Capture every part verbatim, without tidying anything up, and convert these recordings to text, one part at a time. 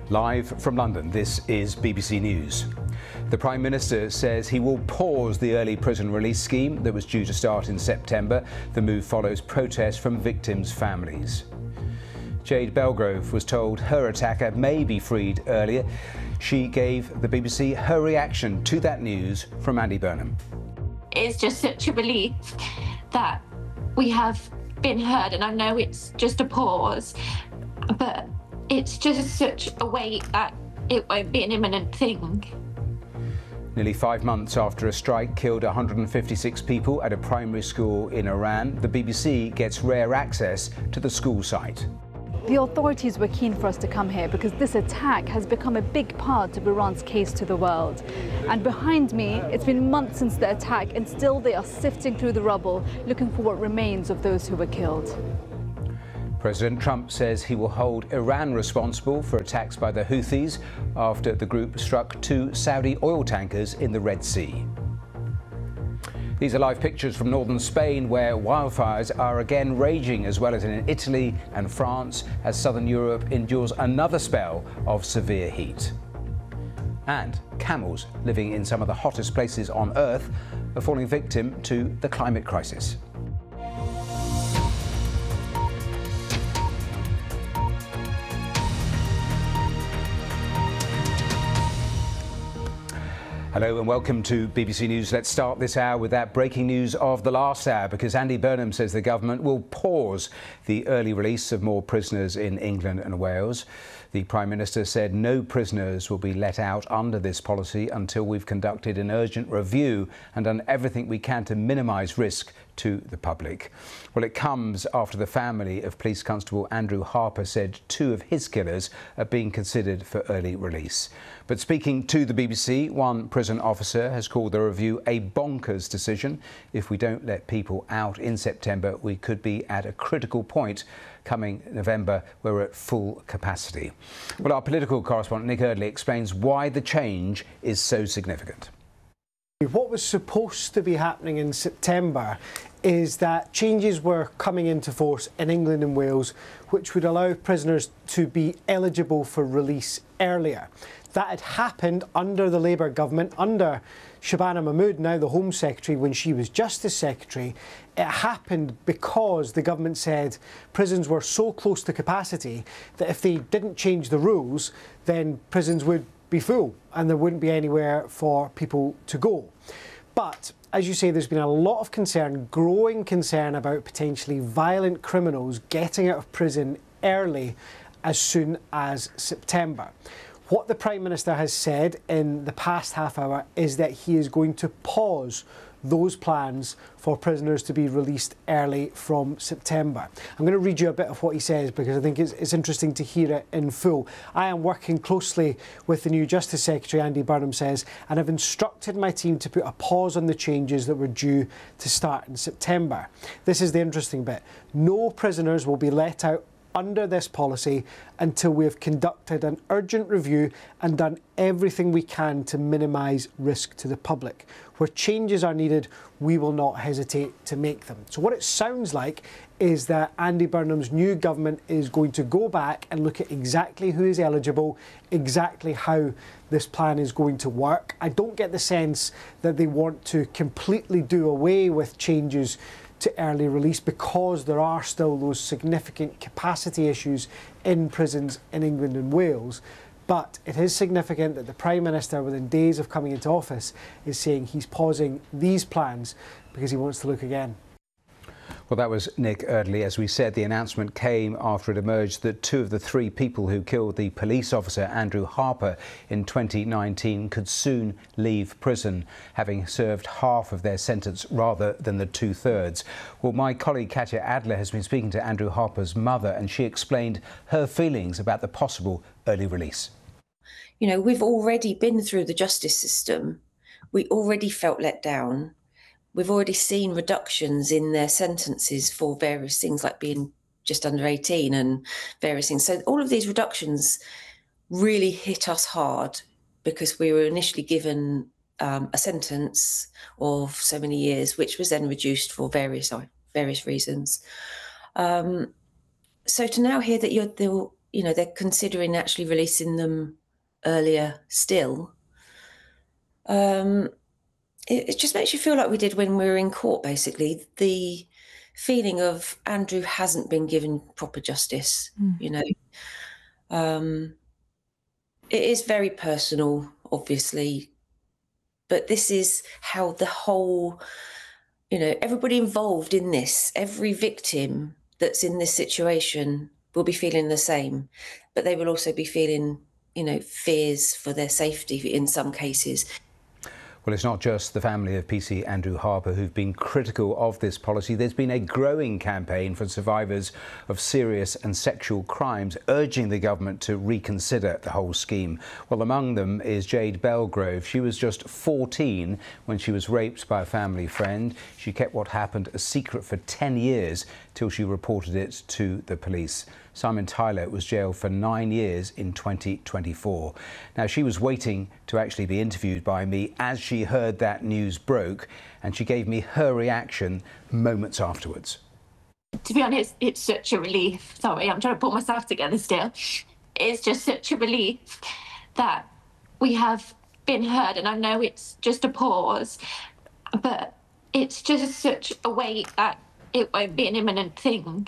Live from London, this is B B C News. The Prime Minister says he will pause the early prison release scheme that was due to start in September. The move follows protests from victims' families. Jade Belgrove was told her attacker may be freed earlier. She gave the B B C her reaction to that news from Andy Burnham. It's just such a relief that we have been heard, and I know it's just a pause, but it's just such a weight that it won't be an imminent thing. Nearly five months after a strike killed one hundred fifty-six people at a primary school in Iran, the B B C gets rare access to the school site. The authorities were keen for us to come here because this attack has become a big part of Iran's case to the world. And behind me, it's been months since the attack, and still they are sifting through the rubble, looking for what remains of those who were killed. President Trump says he will hold Iran responsible for attacks by the Houthis after the group struck two Saudi oil tankers in the Red Sea. These are live pictures from northern Spain, where wildfires are again raging, as well as in Italy and France, as southern Europe endures another spell of severe heat. And camels living in some of the hottest places on Earth are falling victim to the climate crisis. Hello and welcome to B B C News. Let's start this hour with that breaking news of the last hour, because Andy Burnham says the government will pause the early release of more prisoners in England and Wales. The Prime Minister said no prisoners will be let out under this policy until we've conducted an urgent review and done everything we can to minimise risk to the public. Well, it comes after the family of Police Constable Andrew Harper said two of his killers are being considered for early release. But speaking to the B B C, one prison officer has called the review a bonkers decision. If we don't let people out in September, we could be at a critical point coming November where we're at full capacity. Well, our political correspondent Nick Eardley explains why the change is so significant. What was supposed to be happening in September is that changes were coming into force in England and Wales, which would allow prisoners to be eligible for release earlier. That had happened under the Labour government, under Shabana Mahmood, now the Home Secretary, when she was Justice Secretary. It happened because the government said prisons were so close to capacity that if they didn't change the rules, then prisons would be full and there wouldn't be anywhere for people to go. But as you say, there's been a lot of concern, growing concern about potentially violent criminals getting out of prison early as soon as September. What the Prime Minister has said in the past half hour is that he is going to pause those plans for prisoners to be released early from September. I'm going to read you a bit of what he says because I think it's, it's interesting to hear it in full. I am working closely with the new Justice Secretary, Andy Burnham says, and have instructed my team to put a pause on the changes that were due to start in September. This is the interesting bit. No prisoners will be let out under this policy until we have conducted an urgent review and done everything we can to minimise risk to the public. Where changes are needed, we will not hesitate to make them. So what it sounds like is that Andy Burnham's new government is going to go back and look at exactly who is eligible, exactly how this plan is going to work. I don't get the sense that they want to completely do away with changes to early release, because there are still those significant capacity issues in prisons in England and Wales. But it is significant that the Prime Minister, within days of coming into office, is saying he's pausing these plans because he wants to look again. Well, that was Nick Eardley. As we said, the announcement came after it emerged that two of the three people who killed the police officer Andrew Harper in twenty nineteen could soon leave prison, having served half of their sentence rather than the two-thirds. Well, my colleague Katya Adler has been speaking to Andrew Harper's mother, and she explained her feelings about the possible early release. You know, we've already been through the justice system. We already felt let down. We've already seen reductions in their sentences for various things like being just under eighteen and various things. So all of these reductions really hit us hard because we were initially given um, a sentence of so many years, which was then reduced for various various reasons. Um, so to now hear that you're, you know, they're considering actually releasing them earlier still. Um, it, it just makes you feel like we did when we were in court, basically. The feeling of Andrew hasn't been given proper justice, mm. you know. Um, it is very personal, obviously, but this is how the whole, you know, everybody involved in this, every victim that's in this situation will be feeling the same, but they will also be feeling, you know, fears for their safety in some cases. Well, it's not just the family of P C Andrew Harper who've been critical of this policy. There's been a growing campaign for survivors of serious and sexual crimes, urging the government to reconsider the whole scheme. Well, among them is Jade Belgrove. She was just fourteen when she was raped by a family friend. She kept what happened a secret for ten years till she reported it to the police. Simon Tyler was jailed for nine years in twenty twenty-four. Now, she was waiting to actually be interviewed by me as she heard that news broke, and she gave me her reaction moments afterwards. To be honest, it's such a relief. Sorry, I'm trying to pull myself together still. It's just such a relief that we have been heard, and I know it's just a pause, but it's just such a weight that it won't be an imminent thing.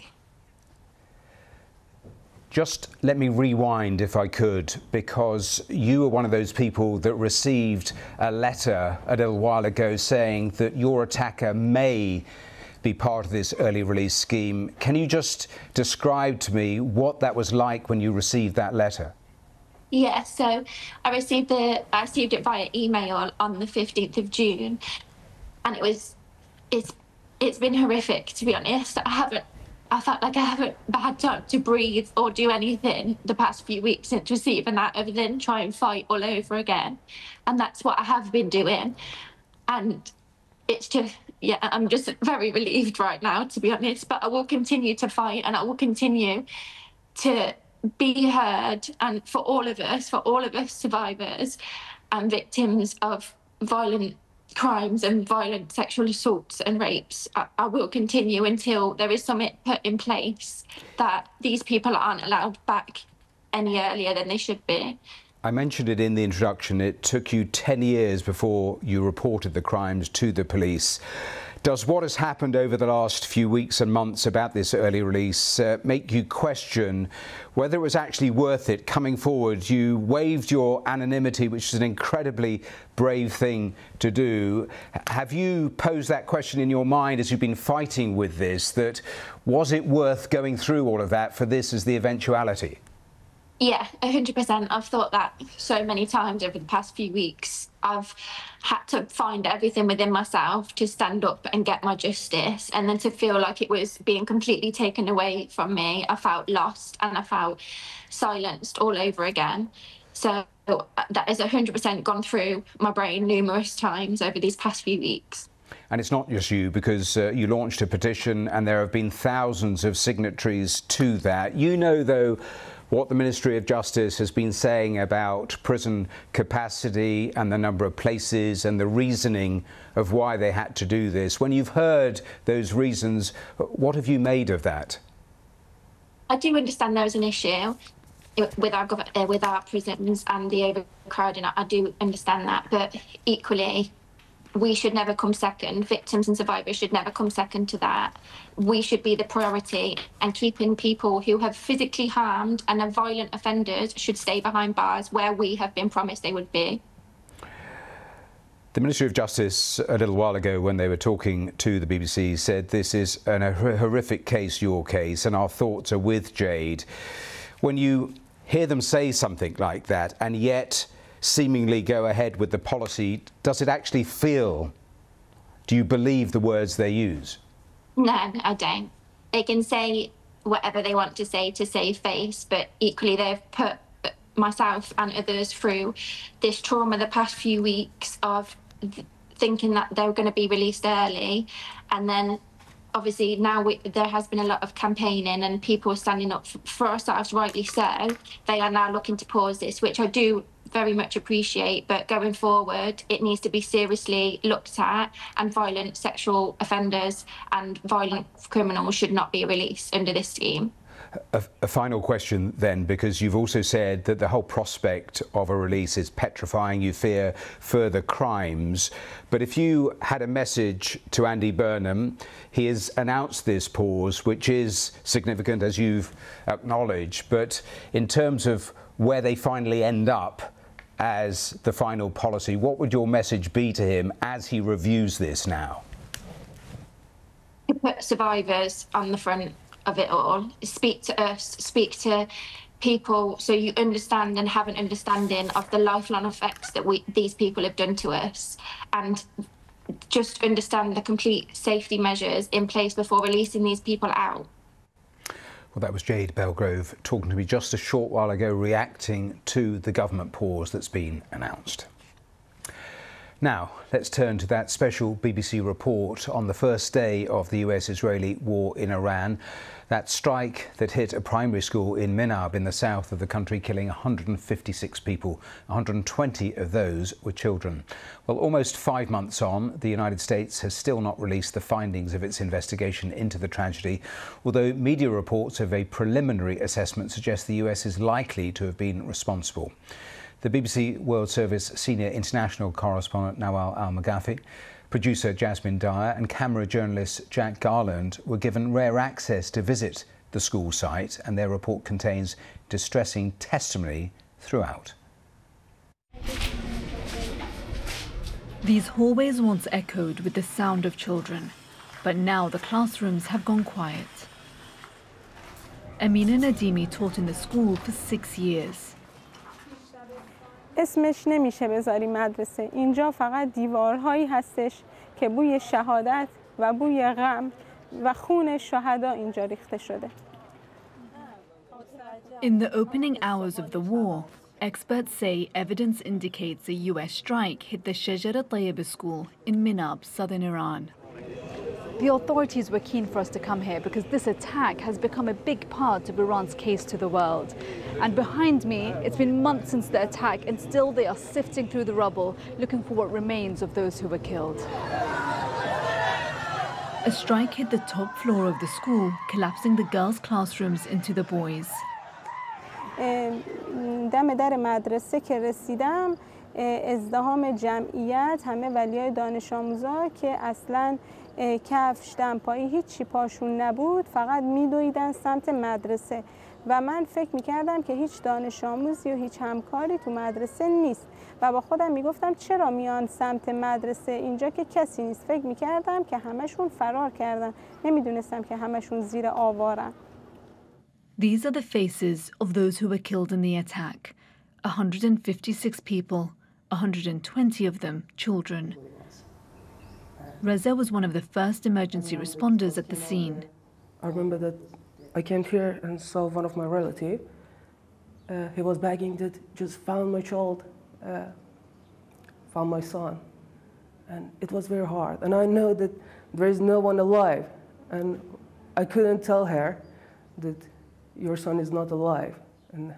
Just let me rewind, if I could, because you were one of those people that received a letter a little while ago saying that your attacker may be part of this early release scheme. Can you just describe to me what that was like when you received that letter? Yeah, so I received the I received it via email on the fifteenth of June, and it was it's it's been horrific, to be honest. I haven't. I felt like I haven't had time to breathe or do anything the past few weeks since receiving that, other than try and fight all over again. And that's what I have been doing. And it's just, yeah, I'm just very relieved right now, to be honest. But I will continue to fight, and I will continue to be heard. And for all of us, for all of us survivors and victims of violent crimes and violent sexual assaults and rapes, I, I will continue until there is something put in place that these people aren't allowed back any earlier than they should be. I mentioned it in the introduction. It took you ten years before you reported the crimes to the police. Does what has happened over the last few weeks and months about this early release uh, make you question whether it was actually worth it coming forward? You waived your anonymity, which is an incredibly brave thing to do. Have you posed that question in your mind as you've been fighting with this, that was it worth going through all of that for this as the eventuality? Yeah, one hundred percent. I've thought that so many times over the past few weeks. I've had to find everything within myself to stand up and get my justice, and then to feel like it was being completely taken away from me. I felt lost and I felt silenced all over again. So that has one hundred percent gone through my brain numerous times over these past few weeks. And it's not just you, because uh, you launched a petition and there have been thousands of signatories to that. You know, though, what the Ministry of Justice has been saying about prison capacity and the number of places and the reasoning of why they had to do this. When you've heard those reasons, what have you made of that? I do understand there is an issue with our uh, with our prisons and the overcrowding. I do understand that, but equally, we should never come second. Victims and survivors should never come second to that. We should be the priority, and keeping people who have physically harmed and are violent offenders should stay behind bars where we have been promised they would be. The Ministry of Justice a little while ago, when they were talking to the B B C, said this is an, a horrific case, your case, and our thoughts are with Jade. When you hear them say something like that and yet seemingly go ahead with the policy, does it actually feel, do you believe the words they use? No, I don't. They can say whatever they want to say to save face, but equally they've put myself and others through this trauma the past few weeks of th thinking that they were going to be released early, and then obviously now we, there has been a lot of campaigning and people standing up for ourselves, rightly so. They are now looking to pause this, which I do very much appreciate, but going forward it needs to be seriously looked at, and violent sexual offenders and violent criminals should not be released under this scheme. A, a final question then, because you've also said that the whole prospect of a release is petrifying. You fear further crimes. But if you had a message to Andy Burnham, he has announced this pause, which is significant, as you've acknowledged. But in terms of where they finally end up as the final policy, what would your message be to him as he reviews this now? To put survivors on the front of it all, speak to us, speak to people so you understand and have an understanding of the lifelong effects that we these people have done to us, and just understand the complete safety measures in place before releasing these people out. Well, that was Jade Belgrove talking to me just a short while ago, reacting to the government pause that's been announced. Now, let's turn to that special B B C report on the first day of the U S-Israeli war in Iran. That strike that hit a primary school in Minab in the south of the country, killing one hundred fifty-six people. one hundred twenty of those were children. Well, almost five months on, the United States has still not released the findings of its investigation into the tragedy, although media reports of a preliminary assessment suggest the U S is likely to have been responsible. The B B C World Service senior international correspondent Nawal Al-Maghafi, producer Jasmine Dyer and camera journalist Jack Garland were given rare access to visit the school site, and their report contains distressing testimony throughout. These hallways once echoed with the sound of children, but now the classrooms have gone quiet. Amina Nadimi taught in the school for six years. اسمش نمیشه بذاری مدرسه. اینجا فقط دیوارهایی هستش که بوی شهادت و بوی غم و خون شهدا اینجا ریخته شده. In the opening hours of the war, experts say evidence indicates a U S strike hit the Shajar al-Tayyib school in Minab, southern Iran. The authorities were keen for us to come here because this attack has become a big part of Iran's case to the world. And behind me, it's been months since the attack, and still they are sifting through the rubble, looking for what remains of those who were killed. A strike hit the top floor of the school, collapsing the girls' classrooms into the boys. دم در مدرسه که رسیدم ازدحام جمعیت، همه ولیای دانش آموزا که اصلاً کفش دمپایی هیچی پاشون نبود، فقط میدویدن سمت مدرسه و من فکر میکردم که هیچ دانش آموزی و هیچ همکاری تو مدرسه نیست و با خودم میگفتم چرا میان سمت مدرسه، اینجا که کسی نیست. فکر میکردم که همشون فرار کردن، نمیدونستم که همشون زیر آوارن. These are the faces of those who were killed in the attack. one hundred fifty-six people, one hundred twenty of them children. Reza was one of the first emergency responders at the scene. I remember that I came here and saw one of my relatives. Uh, he was begging that just found my child, uh, found my son. And it was very hard. And I know that there is no one alive. And I couldn't tell her that your son is not alive. And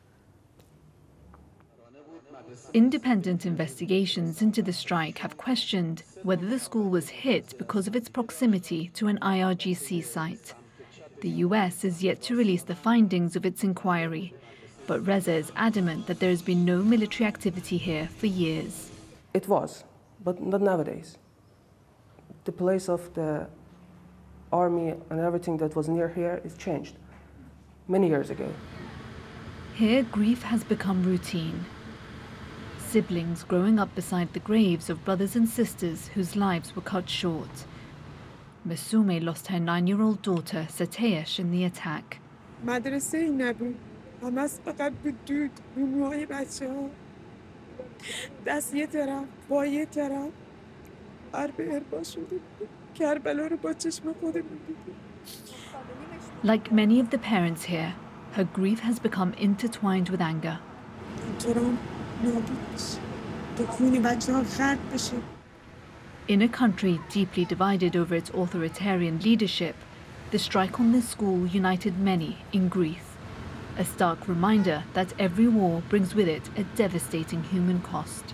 Independent investigations into the strike have questioned whether the school was hit because of its proximity to an I R G C site. The U S is yet to release the findings of its inquiry, but Reza is adamant that there has been no military activity here for years. It was, but not nowadays. The place of the army and everything that was near here is changed many years ago. Here, grief has become routine. Siblings growing up beside the graves of brothers and sisters whose lives were cut short. Masume lost her nine-year-old daughter, Satesh, in the attack. Like many of the parents here, her grief has become intertwined with anger. In a country deeply divided over its authoritarian leadership, the strike on this school united many in grief, a stark reminder that every war brings with it a devastating human cost.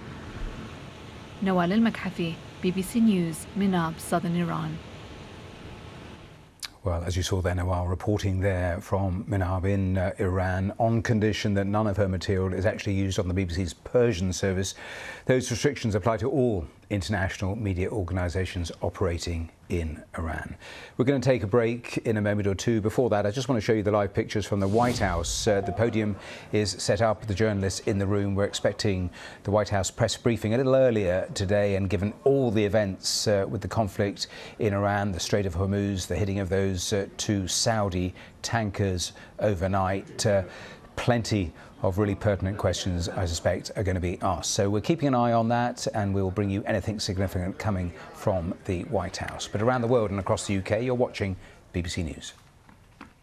Nawal Al-Maghafi, B B C News, Minab, southern Iran. Well, as you saw there, Nawal reporting there from Minab in uh, Iran, on condition that none of her material is actually used on the B B C's Persian service. Those restrictions apply to all international media organisations operating in Iran. We're going to take a break in a moment or two. Before that, I just want to show you the live pictures from the White House. Uh, the podium is set up, the journalists in the room. We're expecting the White House press briefing a little earlier today, and given all the events uh, with the conflict in Iran, the Strait of Hormuz, the hitting of those uh, two Saudi tankers overnight, uh, plenty of really pertinent questions, I suspect, are going to be asked. So we're keeping an eye on that, and we'll bring you anything significant coming from the White House. But around the world and across the U K, you're watching B B C News.